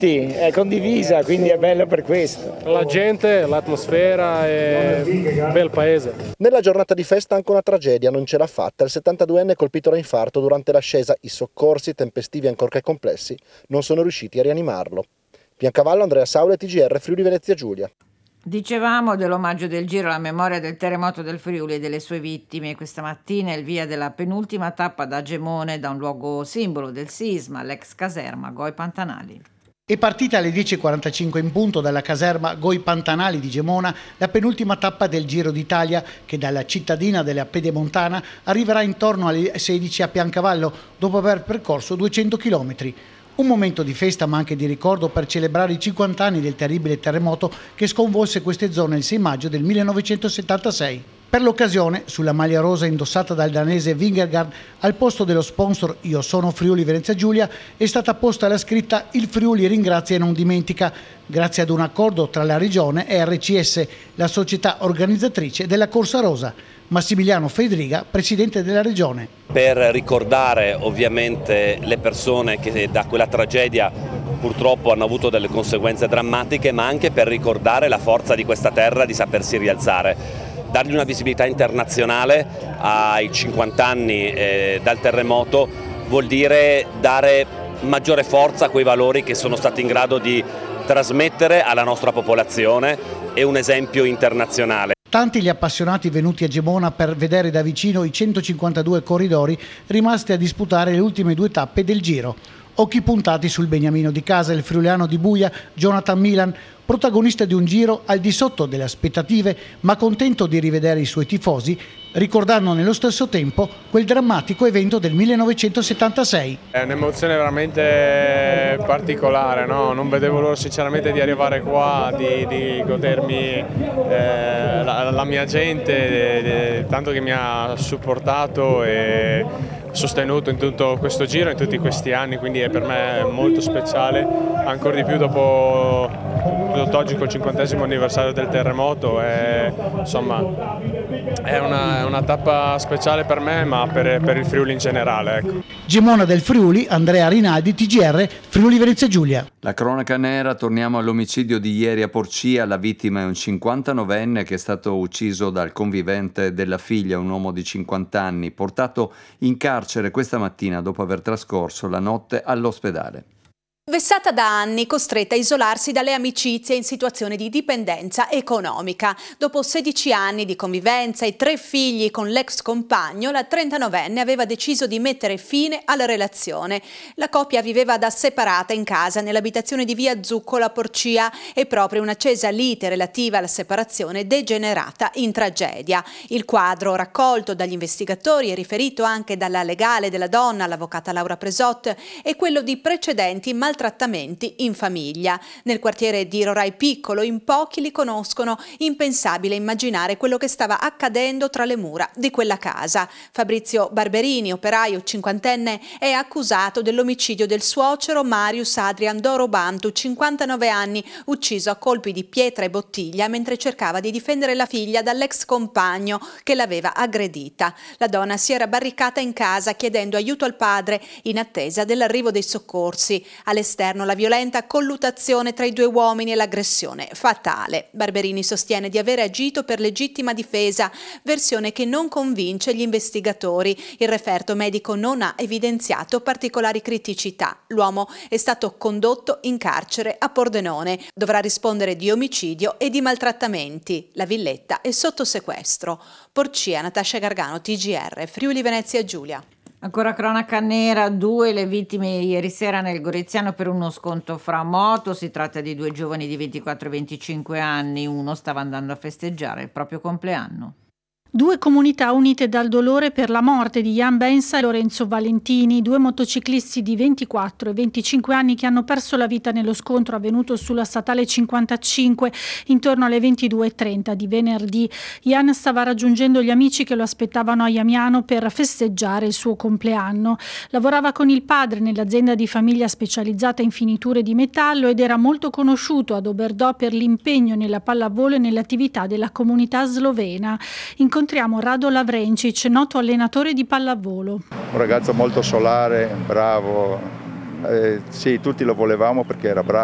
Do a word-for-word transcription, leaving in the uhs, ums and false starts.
Sì, è condivisa, quindi è bello per questo. La gente, l'atmosfera e un bel paese. Nella giornata di festa anche una tragedia, non ce l'ha fatta. Il settantaduenne colpito da infarto durante l'ascesa. I soccorsi, tempestivi ancorché complessi, non sono riusciti a rianimarlo. Biancavallo, Andrea Saule, T G R, Friuli Venezia Giulia. Dicevamo dell'omaggio del Giro alla memoria del terremoto del Friuli e delle sue vittime. Questa mattina il via della penultima tappa da Gemone, da un luogo simbolo del sisma, l'ex caserma Goi Pantanali. È partita alle dieci e quarantacinque in punto dalla caserma Goi Pantanali di Gemona la penultima tappa del Giro d'Italia, che dalla cittadina della Pedemontana arriverà intorno alle sedici a Biancavallo, dopo aver percorso duecento chilometri. Un momento di festa ma anche di ricordo per celebrare i cinquanta anni del terribile terremoto che sconvolse queste zone il sei maggio del millenovecentosettantasei. Per l'occasione, sulla maglia rosa indossata dal danese Vingegaard, al posto dello sponsor Io sono Friuli Venezia Giulia, è stata posta la scritta Il Friuli ringrazia e non dimentica, grazie ad un accordo tra la Regione e R C S, la società organizzatrice della Corsa Rosa. Massimiliano Fedriga, presidente della Regione. Per ricordare ovviamente le persone che da quella tragedia purtroppo hanno avuto delle conseguenze drammatiche, ma anche per ricordare la forza di questa terra di sapersi rialzare. Dargli una visibilità internazionale ai cinquanta anni eh, dal terremoto vuol dire dare maggiore forza a quei valori che sono stati in grado di trasmettere alla nostra popolazione e un esempio internazionale. Tanti gli appassionati venuti a Gemona per vedere da vicino i centocinquantadue corridori rimasti a disputare le ultime due tappe del Giro. Occhi puntati sul beniamino di casa, il friulano di Buia, Jonathan Milan, protagonista di un Giro al di sotto delle aspettative, ma contento di rivedere i suoi tifosi, ricordando nello stesso tempo quel drammatico evento del millenovecentosettantasei. È un'emozione veramente particolare, no? Non vedevo l'ora sinceramente di arrivare qua, di, di godermi eh, la, la mia gente, eh, tanto che mi ha supportato e sostenuto in tutto questo Giro, in tutti questi anni, quindi è per me molto speciale, ancora di più dopo oggi col cinquantesimo anniversario del terremoto. E, insomma, è una, è una tappa speciale per me, ma per, per il Friuli in generale. Ecco. Gemona del Friuli, Andrea Rinaldi, T G R, Friuli Venezia Giulia. La cronaca nera, torniamo all'omicidio di ieri a Porcia. La vittima è un cinquantanovenne che è stato ucciso dal convivente della figlia, un uomo di cinquanta anni, portato in carcere questa mattina dopo aver trascorso la notte all'ospedale. Vessata da anni, costretta a isolarsi dalle amicizie in situazione di dipendenza economica. Dopo sedici anni di convivenza e tre figli con l'ex compagno, la trentanovenne aveva deciso di mettere fine alla relazione. La coppia viveva da separata in casa nell'abitazione di via Zuccola a Porcia e proprio un'accesa lite relativa alla separazione degenerata in tragedia. Il quadro raccolto dagli investigatori e riferito anche dalla legale della donna, l'avvocata Laura Presot, è quello di precedenti maltrattamenti trattamenti in famiglia. Nel quartiere di Rorai Piccolo in pochi li conoscono, impensabile immaginare quello che stava accadendo tra le mura di quella casa. Fabrizio Barberini, operaio cinquantenne, è accusato dell'omicidio del suocero Marius Adrian Dorobantu, cinquantanove anni, ucciso a colpi di pietra e bottiglia mentre cercava di difendere la figlia dall'ex compagno che l'aveva aggredita. La donna si era barricata in casa chiedendo aiuto al padre in attesa dell'arrivo dei soccorsi. All'esterno la violenta colluttazione tra i due uomini e l'aggressione fatale. Barberini sostiene di avere agito per legittima difesa, versione che non convince gli investigatori. Il referto medico non ha evidenziato particolari criticità. L'uomo è stato condotto in carcere a Pordenone. Dovrà rispondere di omicidio e di maltrattamenti. La villetta è sotto sequestro. Porcia, Natascia Gargano, T G R, Friuli Venezia Giulia. Ancora cronaca nera, due le vittime ieri sera nel Goriziano per uno scontro fra moto. Si tratta di due giovani di ventiquattro e venticinque anni, uno stava andando a festeggiare il proprio compleanno. Due comunità unite dal dolore per la morte di Jan Bensa e Lorenzo Valentini, due motociclisti di ventiquattro e venticinque anni che hanno perso la vita nello scontro avvenuto sulla statale cinquantacinque intorno alle ventidue e trenta di venerdì. Jan stava raggiungendo gli amici che lo aspettavano a Jamiano per festeggiare il suo compleanno. Lavorava con il padre nell'azienda di famiglia specializzata in finiture di metallo ed era molto conosciuto ad Oberdò per l'impegno nella pallavolo e nell'attività della comunità slovena. In Incontriamo Rado Lavrencic, noto allenatore di pallavolo. Un ragazzo molto solare, bravo, eh, sì, tutti lo volevamo perché era bravo.